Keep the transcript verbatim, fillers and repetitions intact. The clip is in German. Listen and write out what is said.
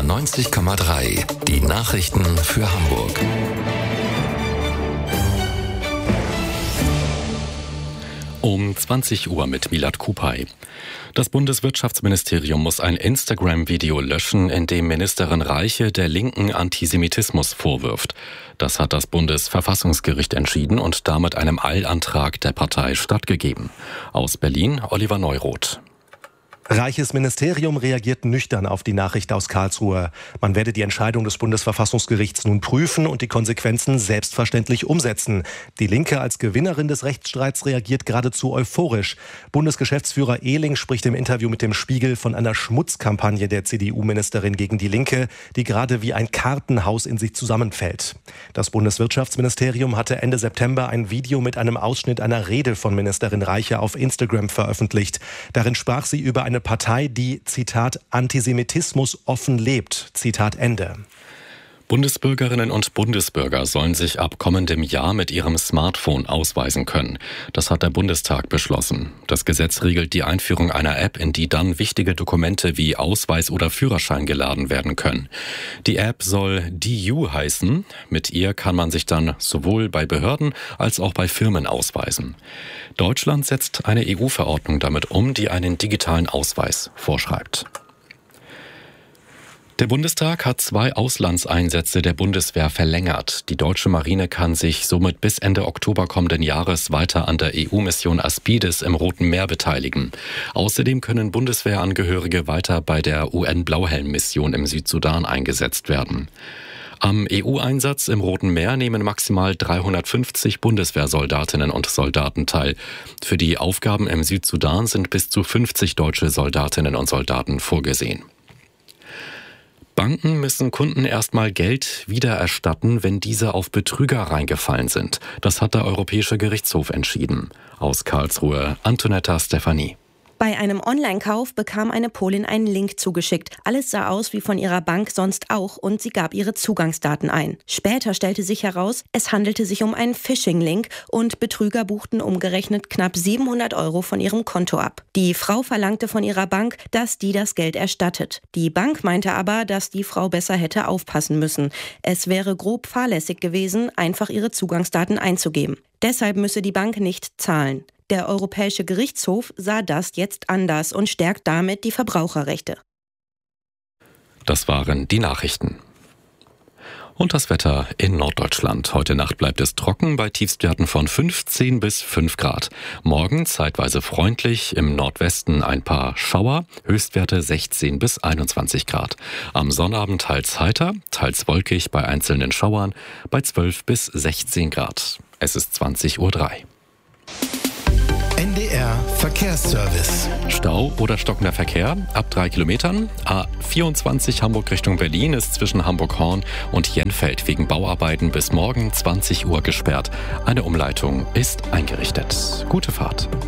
R neunzig Komma drei. Die Nachrichten für Hamburg. Um zwanzig Uhr mit Milad Kupay. Das Bundeswirtschaftsministerium muss ein Instagram-Video löschen, in dem Ministerin Reiche der Linken Antisemitismus vorwirft. Das hat das Bundesverfassungsgericht entschieden und damit einem Eilantrag der Partei stattgegeben. Aus Berlin Oliver Neuroth. Reiches Ministerium reagiert nüchtern auf die Nachricht aus Karlsruhe. Man werde die Entscheidung des Bundesverfassungsgerichts nun prüfen und die Konsequenzen selbstverständlich umsetzen. Die Linke als Gewinnerin des Rechtsstreits reagiert geradezu euphorisch. Bundesgeschäftsführer Ehling spricht im Interview mit dem Spiegel von einer Schmutzkampagne der C D U-Ministerin gegen die Linke, die gerade wie ein Kartenhaus in sich zusammenfällt. Das Bundeswirtschaftsministerium hatte Ende September ein Video mit einem Ausschnitt einer Rede von Ministerin Reiche auf Instagram veröffentlicht. Darin sprach sie über eine Partei, die, Zitat, Antisemitismus offen lebt, Zitat Ende. Bundesbürgerinnen und Bundesbürger sollen sich ab kommendem Jahr mit ihrem Smartphone ausweisen können. Das hat der Bundestag beschlossen. Das Gesetz regelt die Einführung einer App, in die dann wichtige Dokumente wie Ausweis oder Führerschein geladen werden können. Die App soll D U heißen. Mit ihr kann man sich dann sowohl bei Behörden als auch bei Firmen ausweisen. Deutschland setzt eine E U-Verordnung damit um, die einen digitalen Ausweis vorschreibt. Der Bundestag hat zwei Auslandseinsätze der Bundeswehr verlängert. Die deutsche Marine kann sich somit bis Ende Oktober kommenden Jahres weiter an der E U-Mission Aspides im Roten Meer beteiligen. Außerdem können Bundeswehrangehörige weiter bei der U N-Blauhelm-Mission im Südsudan eingesetzt werden. Am E U-Einsatz im Roten Meer nehmen maximal dreihundertfünfzig Bundeswehrsoldatinnen und Soldaten teil. Für die Aufgaben im Südsudan sind bis zu fünfzig deutsche Soldatinnen und Soldaten vorgesehen. Banken müssen Kunden erstmal Geld wiedererstatten, wenn diese auf Betrüger reingefallen sind. Das hat der Europäische Gerichtshof entschieden. Aus Karlsruhe Antonetta Stefanie. Bei einem Online-Kauf bekam eine Polin einen Link zugeschickt. Alles sah aus wie von ihrer Bank sonst auch und sie gab ihre Zugangsdaten ein. Später stellte sich heraus, es handelte sich um einen Phishing-Link und Betrüger buchten umgerechnet knapp siebenhundert Euro von ihrem Konto ab. Die Frau verlangte von ihrer Bank, dass die das Geld erstattet. Die Bank meinte aber, dass die Frau besser hätte aufpassen müssen. Es wäre grob fahrlässig gewesen, einfach ihre Zugangsdaten einzugeben. Deshalb müsse die Bank nicht zahlen. Der Europäische Gerichtshof sah das jetzt anders und stärkt damit die Verbraucherrechte. Das waren die Nachrichten. Und das Wetter in Norddeutschland. Heute Nacht bleibt es trocken bei Tiefstwerten von fünfzehn bis fünf Grad. Morgen zeitweise freundlich, im Nordwesten ein paar Schauer, Höchstwerte sechzehn bis einundzwanzig Grad. Am Sonnabend teils heiter, teils wolkig bei einzelnen Schauern bei zwölf bis sechzehn Grad. Es ist zwanzig Uhr drei. N D R Verkehrsservice. Stau oder stockender Verkehr ab drei Kilometern. A vierundzwanzig Hamburg Richtung Berlin ist zwischen Hamburg-Horn und Jenfeld wegen Bauarbeiten bis morgen zwanzig Uhr gesperrt. Eine Umleitung ist eingerichtet. Gute Fahrt.